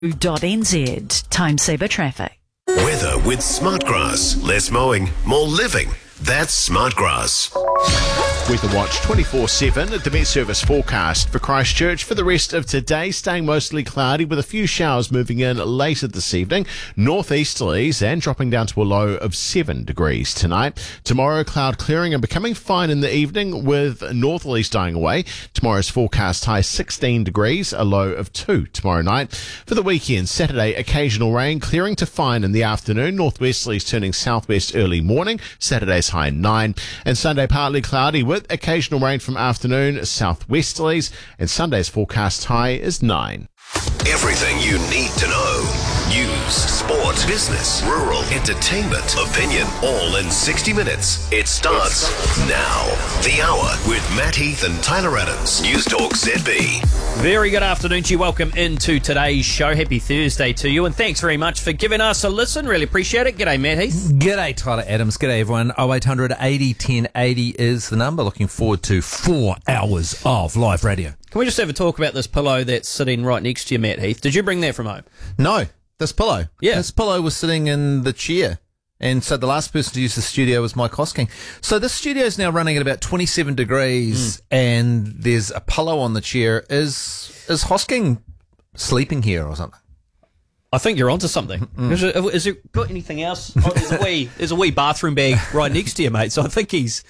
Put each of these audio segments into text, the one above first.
NZ Time Saver Traffic. Weather with Smartgrass. Less mowing, more living. That's Smartgrass. Weather Watch 24/7 at the Met Service forecast for Christchurch for the rest of today, staying mostly cloudy with a few showers moving in later this evening, northeasterlies and dropping down to a low of 7 degrees tonight. Tomorrow, cloud clearing and becoming fine in the evening with northerlies dying away. Tomorrow's forecast high 16 degrees, a low of 2 tomorrow night. For the weekend, Saturday, occasional rain, clearing to fine in the afternoon, northwesterlies turning southwest early morning, Saturday's high 9, and Sunday partly cloudy with occasional rain from afternoon, southwesterlies, and Sunday's forecast high is 9. Everything you need to know. News, sport, business, rural, entertainment, opinion, all in 60 minutes. It starts now. The Hour with Matt Heath and Tyler Adams. News Talk ZB. Very good afternoon to you. Welcome into today's show. Happy Thursday to you, and thanks very much for giving us a listen. Really appreciate it. G'day, Matt Heath. G'day, Tyler Adams. G'day, everyone. 0800 80 1080 is the number. Looking forward to 4 hours of live radio. Can we just have a talk about this pillow that's sitting right next to you, Matt Heath? Did you bring that from home? No, this pillow. Yeah. This pillow was sitting in the chair. And so the last person to use the studio was Mike Hosking. So this studio is now running at about 27 degrees and there's a pillow on the chair. Is Hosking sleeping here or something? I think you're onto something. Is there got anything else? Oh, there's a wee bathroom bag right next to you, mate. So I think he's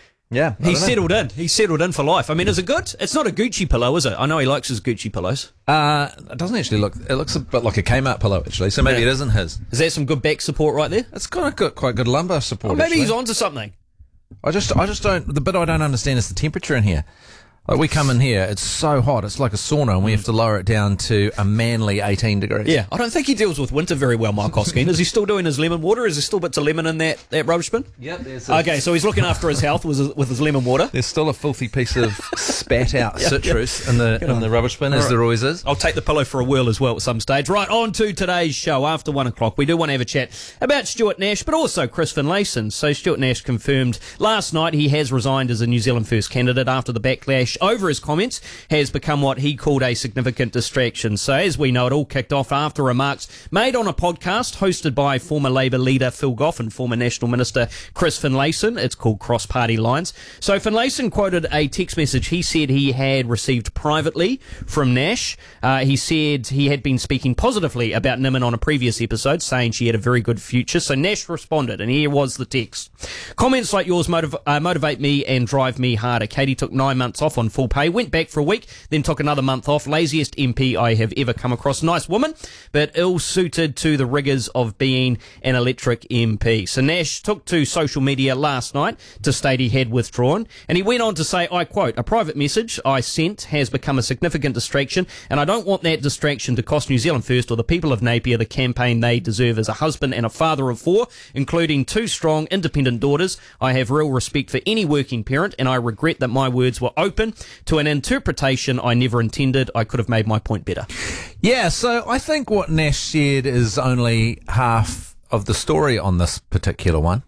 settled in. He's settled in for life. I mean, is it good? It's not a Gucci pillow, is it? I know he likes his Gucci pillows. It doesn't actually look. It looks a bit like a Kmart pillow, actually. So maybe it isn't his. Is that some good back support right there? It's kind of got quite good lumbar support. Or maybe actually. he's onto something. I just don't. The bit I don't understand is the temperature in here. Like we come in here, it's so hot, it's like a sauna, and we have to lower it down to a manly 18 degrees. Yeah, I don't think he deals with winter very well, Mike Hosking. Is he still doing his lemon water? Is there still bits of lemon in that rubbish bin? Yep, there's Okay, so he's looking after his health with his lemon water. There's still a filthy piece of spat out citrus in the rubbish bin, as there always is. I'll take the pillow for a whirl as well at some stage. Right, on to today's show. After 1 o'clock, we do want to have a chat about Stuart Nash, but also Chris Finlayson. So Stuart Nash confirmed last night he has resigned as a New Zealand First candidate after the backlash over his comments has become what he called a significant distraction. So as we know, it all kicked off after remarks made on a podcast hosted by former Labour leader Phil Goff and former National Minister Chris Finlayson. It's called Cross Party Lines. So Finlayson quoted a text message he said he had received privately from Nash. He said he had been speaking positively about Nimmin on a previous episode, saying she had a very good future. So Nash responded, and here was the text. Comments like yours motivate me and drive me harder. Katie took 9 months off on full pay, went back for a week, then took another month off. Laziest MP I have ever come across. Nice woman, but ill-suited to the rigours of being an electric MP. So Nash took to social media last night to state he had withdrawn, and he went on to say, I quote, "A private message I sent has become a significant distraction, and I don't want that distraction to cost New Zealand First or the people of Napier the campaign they deserve. As a husband and a father of 4, including 2 strong, independent daughters, I have real respect for any working parent, and I regret that my words were open to an interpretation I never intended. I could have made my point better." Yeah, so I think what Nash said is only half of the story on this particular one.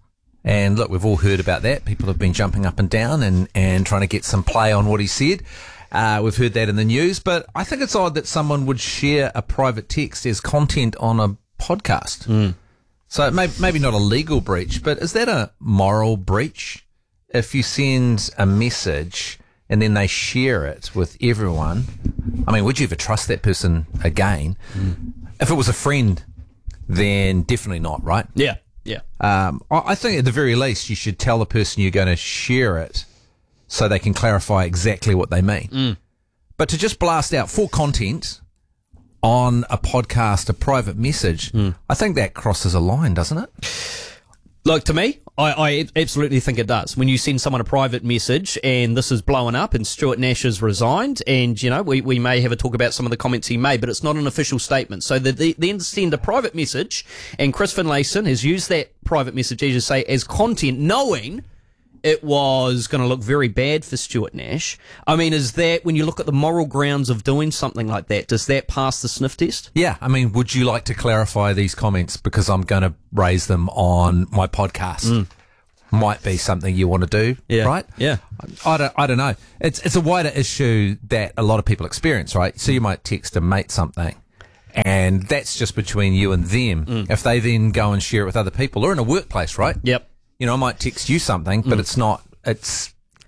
And look, we've all heard about that. People have been jumping up and down and trying to get some play on what he said. We've heard that in the news, but I think it's odd that someone would share a private text as content on a podcast. So maybe not a legal breach, but is that a moral breach? If you send a message and then they share it with everyone, I mean, would you ever trust that person again? If it was a friend, then definitely not, right? Yeah. I think at the very least you should tell the person you're going to share it so they can clarify exactly what they mean. But to just blast out for content on a podcast, a private message, I think that crosses a line, doesn't it? Look, to me, I absolutely think it does. When you send someone a private message and this is blowing up and Stuart Nash has resigned, and, you know, we may have a talk about some of the comments he made, but it's not an official statement. So then send a private message, and Chris Finlayson has used that private message, as you say, as content, knowing it was going to look very bad for Stuart Nash. I mean, is that, when you look at the moral grounds of doing something like that, does that pass the sniff test? Yeah, I mean, would you like to clarify these comments because I'm going to raise them on my podcast? Might be something you want to do, right? Yeah. I don't know. It's a wider issue that a lot of people experience, right? So you might text a mate something, And that's just between you and them. If they then go and share it with other people, or in a workplace, right? Yep. You know, I might text you something, but it's not, it's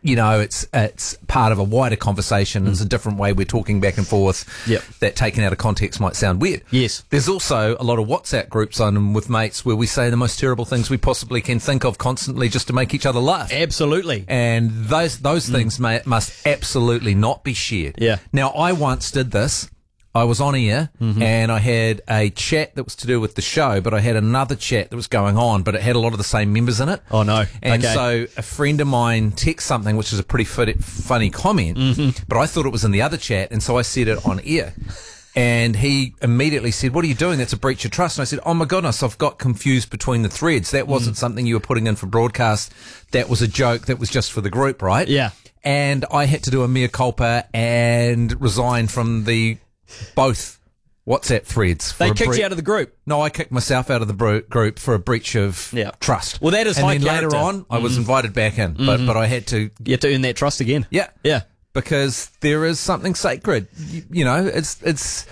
part of a wider conversation. It's a different way we're talking back and forth. Yep. That taken out of context might sound weird. Yes. There's also a lot of WhatsApp groups on with mates where we say the most terrible things we possibly can think of constantly just to make each other laugh. Absolutely. And those things must absolutely not be shared. Yeah. Now, I once did this. I was on air and I had a chat that was to do with the show, but I had another chat that was going on, but it had a lot of the same members in it. Oh, no. And Okay. so a friend of mine texted something, which is a pretty funny comment, but I thought it was in the other chat, and so I said it on air. And he immediately said, "What are you doing? That's a breach of trust." And I said, "Oh my goodness, I've got confused between the threads. That wasn't something you were putting in for broadcast. That was a joke. That was just for the group, right?" Yeah. And I had to do a mea culpa and resign from both WhatsApp threads. They kicked you out of the group. No, I kicked myself out of the group for a breach of Yeah. trust. Well, that is and high then character. later on, I was invited back in, but I had to. You have to earn that trust again. Yeah, Yeah. because there is something sacred. You know, it's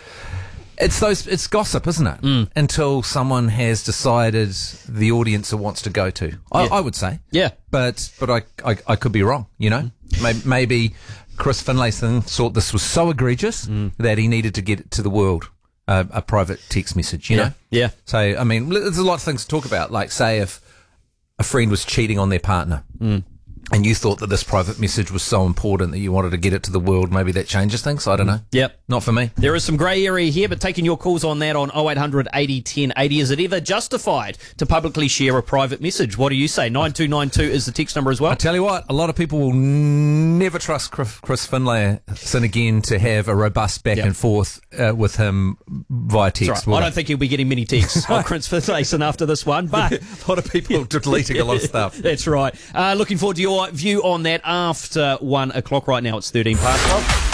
gossip, isn't it? Until someone has decided the audience it wants to go to. I would say. Yeah. But I could be wrong. You know, maybe Chris Finlayson thought this was so egregious that he needed to get it to the world. A private text message, you know? Yeah. So, I mean, there's a lot of things to talk about. Like, say, if a friend was cheating on their partner and you thought that this private message was so important that you wanted to get it to the world, maybe that changes things. I don't know. Yep. Not for me. There is some grey area here, but taking your calls on that on 0800 80 10 80. Is it ever justified to publicly share a private message? What do you say? 9292 is the text number as well. I tell you what, a lot of people will never trust Chris Finlayson again to have a robust back and forth with him via text. That's right. I don't think he'll be getting many texts on Chris Finlayson after this one, but a lot of people deleting a lot of stuff. That's right. Looking forward to your view on that after 1 o'clock. Right now it's 13 past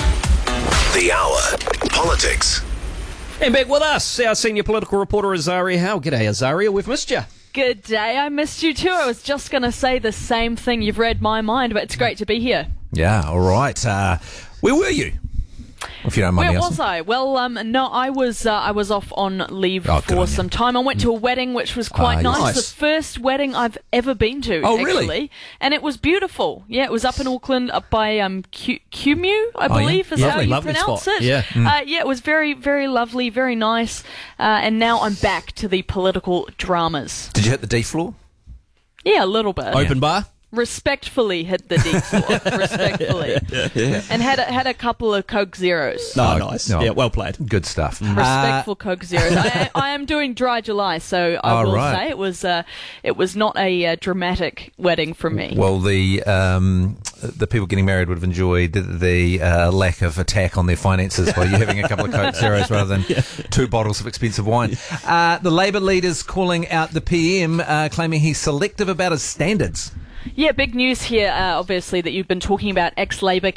12. The Hour. Politics. And back with us, our senior political reporter Azaria Howe. G'day Azaria, we've missed you. Good day, I missed you too. I was just going to say the same thing. You've read my mind, but it's great to be here. Yeah, all right. Where were you? If you don't mind me Where asking. was I? Well, no, I was off on leave Oh, good for on some you. I went to a wedding, which was quite nice. nice. The first wedding I've ever been to, Oh, actually. really? And it was beautiful. Yeah, it was up in Auckland, up by Cumu, I believe, is how you Lovely pronounce spot. it. Yeah. Yeah, it was very, very lovely, very nice. And now I'm back to the political dramas. Did you hit the D floor? Yeah, a little bit. Open bar? Respectfully hit the D floor. Respectfully. And had a couple of Coke Zeros. No, nice. no. Yeah, well played. Good stuff. Respectful Coke Zeros. I am doing Dry July, so I will right. say it was not a dramatic wedding for me. Well, the people getting married would have enjoyed the lack of attack on their finances by you having a couple of Coke Zeros rather than 2 bottles of expensive wine. The Labour leader's calling out the PM, claiming he's selective about his standards. Yeah, big news here, obviously, that you've been talking about ex-Labour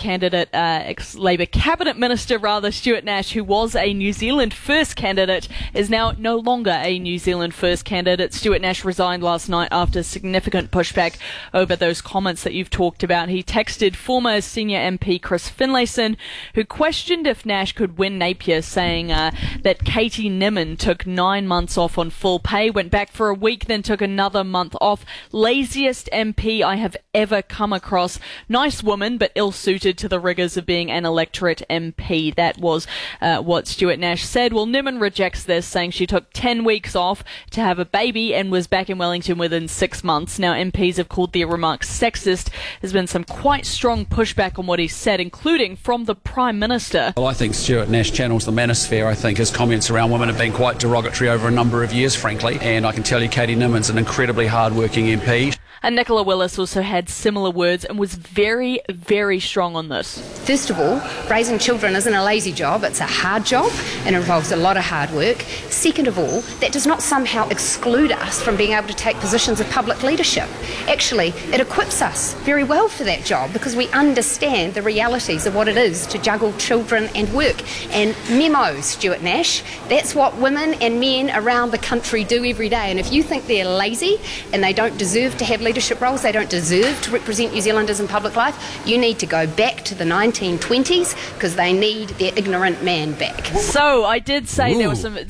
Cabinet Minister, Stuart Nash, who was a New Zealand First candidate, is now no longer a New Zealand First candidate. Stuart Nash resigned last night after significant pushback over those comments that you've talked about. He texted former senior MP Chris Finlayson, who questioned if Nash could win Napier, saying that Katie Nimmin took 9 months off on full pay, went back for a week, then took another month off. Laziest MP I have ever come across. Nice woman, but ill-suited to the rigours of being an electorate MP. That was what Stuart Nash said. Well, Nimmin rejects this, saying she took 10 weeks off to have a baby and was back in Wellington within 6 months. Now, MPs have called their remarks sexist. There's been some quite strong pushback on what he said, including from the Prime Minister. Well, I think Stuart Nash channels the manosphere. I think his comments around women have been quite derogatory over a number of years, frankly. And I can tell you Katie Nimmin's an incredibly hard-working MP. And Nicola Willis also had similar words and was very, very strong on this. First of all, raising children isn't a lazy job, it's a hard job and involves a lot of hard work. Second of all, that does not somehow exclude us from being able to take positions of public leadership. Actually, it equips us very well for that job because we understand the realities of what it is to juggle children and work. And memo, Stuart Nash, that's what women and men around the country do every day. And if you think they're lazy and they don't deserve to have leadership leadership roles. They don't deserve to represent New Zealanders in public life. You need to go back to the 1920s because they need their ignorant man back. So I did say there was some